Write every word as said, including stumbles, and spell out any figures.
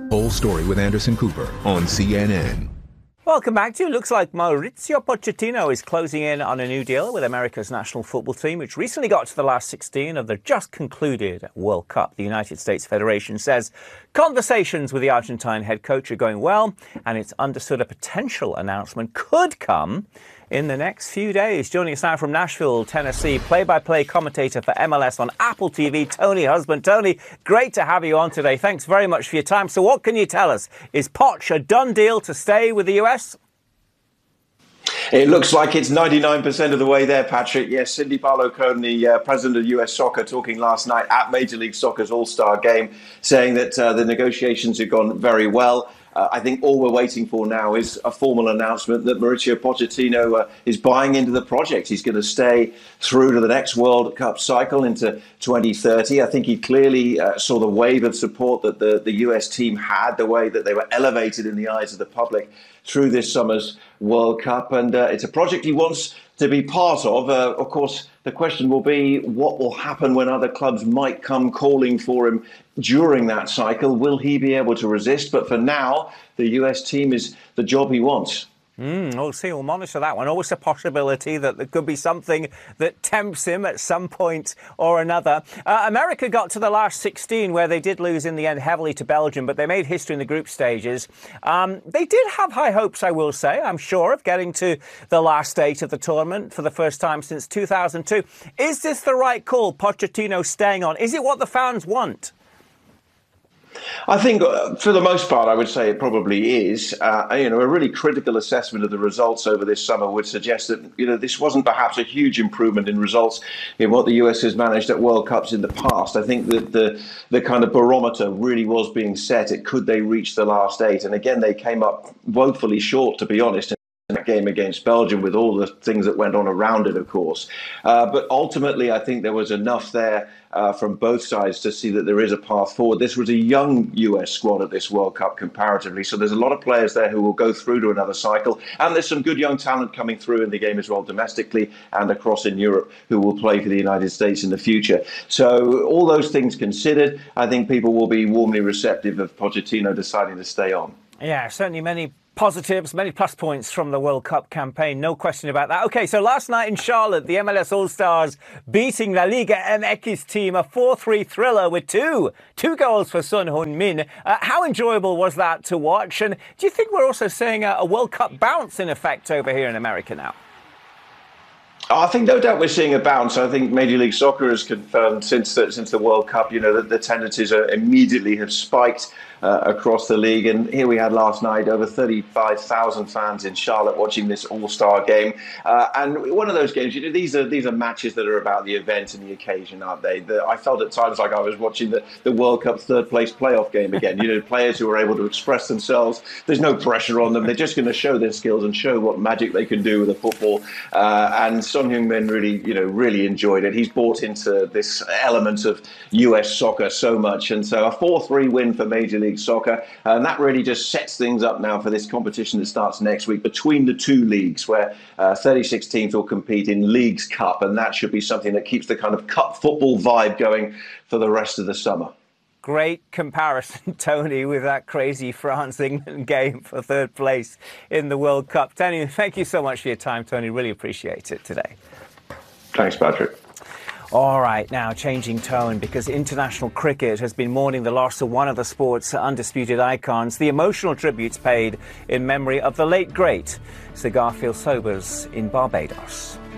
Whole story with Anderson Cooper on C N N. Welcome back to you. Looks like Mauricio Pochettino is closing in on a new deal with America's national football team, which recently got to the last sixteen of the just concluded World Cup. The United States Federation says conversations with the Argentine head coach are going well, and it's understood a potential announcement could come in the next few days. Joining us now from Nashville, Tennessee, play-by-play commentator for M L S on Apple T V, Tony Husband. Tony, great to have you on today. Thanks very much for your time. So what can you tell us? Is Poch a done deal to stay with the U S? It looks like it's ninety-nine percent of the way there, Patrick. Yes, Cindy Barlow Cohn, the uh, president of U S Soccer, talking last night at Major League Soccer's All-Star Game, saying that uh, the negotiations have gone very well. Uh, I think all we're waiting for now is a formal announcement that Mauricio Pochettino uh, is buying into the project. He's going to stay through to the next World Cup cycle into twenty thirty. I think he clearly uh, saw the wave of support that the, the U S team had, the way that they were elevated in the eyes of the public through this summer's World Cup. And uh, it's a project he wants to be part of. Uh, of course, the question will be what will happen when other clubs might come calling for him during that cycle. Will he be able to resist? But for now, the U S team is the job he wants. Mm, we'll see. We'll monitor that one. Always a possibility that there could be something that tempts him at some point or another. Uh, America got to the last sixteen, where they did lose in the end heavily to Belgium, but they made history in the group stages. Um, they did have high hopes, I will say, I'm sure, of getting to the last eight of the tournament for the first time since two thousand two. Is this the right call, Pochettino staying on? Is it what the fans want? I think, uh, for the most part, I would say it probably is. Uh, you know, a really critical assessment of the results over this summer would suggest that, you know, this wasn't perhaps a huge improvement in results in what the U S has managed at World Cups in the past. I think that the the kind of barometer really was being set at could they reach the last eight? And again, they came up woefully short, to be honest, in that game against Belgium, with all the things that went on around it, of course. Uh, but ultimately, I think there was enough there uh, from both sides to see that there is a path forward. This was a young U S squad at this World Cup comparatively, so there's a lot of players there who will go through to another cycle. And there's some good young talent coming through in the game as well, domestically and across in Europe, who will play for the United States in the future. So all those things considered, I think people will be warmly receptive of Pochettino deciding to stay on. Yeah, certainly many positives, many plus points from the World Cup campaign. No question about that. OK, so last night in Charlotte, the M L S All-Stars beating La Liga M X team, a four three thriller with two, two goals for Son Heung-min. Uh, how enjoyable was that to watch? And do you think we're also seeing a, a World Cup bounce in effect over here in America now? I think no doubt we're seeing a bounce. I think Major League Soccer has confirmed since the, since the World Cup, you know, that the tendencies are immediately have spiked uh, across the league. And here we had last night over thirty-five thousand fans in Charlotte watching this All-Star game. Uh, and one of those games, you know, these are these are matches that are about the event and the occasion, aren't they? The, I felt at times like I was watching the, the World Cup third place playoff game again. You know, players who are able to express themselves. There's no pressure on them. They're just going to show their skills and show what magic they can do with a football. Uh, and Son Heung-min really, you know, really enjoyed it. He's bought into this element of U S soccer so much. And so a four three win for Major League Soccer. And that really just sets things up now for this competition that starts next week between the two leagues, where uh, thirty-six teams will compete in Leagues Cup. And that should be something that keeps the kind of cup football vibe going for the rest of the summer. Great comparison, Tony, with that crazy France-England game for third place in the World Cup. Tony, thank you so much for your time, Tony. Really appreciate it today. Thanks, Patrick. All right, now changing tone, because international cricket has been mourning the loss of one of the sport's undisputed icons. The emotional tributes paid in memory of the late, great Sir Garfield Sobers in Barbados.